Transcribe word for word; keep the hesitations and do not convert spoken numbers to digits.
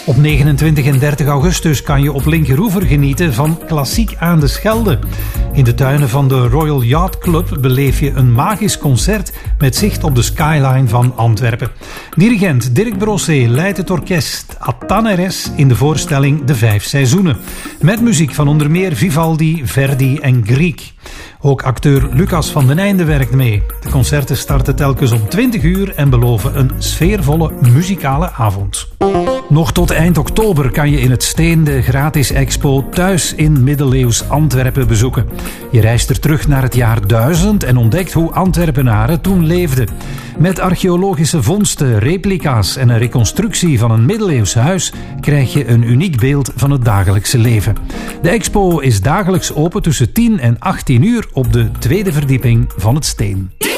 Op negenentwintig en dertig augustus kan je op Linkeroever genieten van Klassiek aan de Schelde. In de tuinen van de Royal Yacht Club beleef je een magisch concert met zicht op de skyline van Antwerpen. Dirigent Dirk Brossé leidt het orkest Attaneres in de voorstelling De Vijf Seizoenen. Met muziek van onder meer Vivaldi, Verdi en Grieg. Ook acteur Lucas van den Einde werkt mee. De concerten starten telkens om twintig uur en beloven een sfeervolle muzikale avond. Nog tot eind oktober kan je in het Steen de gratis expo Thuis in middeleeuws Antwerpen bezoeken. Je reist er terug naar het jaar duizend en ontdekt hoe Antwerpenaren toen leefden. Met archeologische vondsten, replica's en een reconstructie van een middeleeuws huis krijg je een uniek beeld van het dagelijkse leven. De expo is dagelijks open tussen tien en achttien uur op de tweede verdieping van het Steen.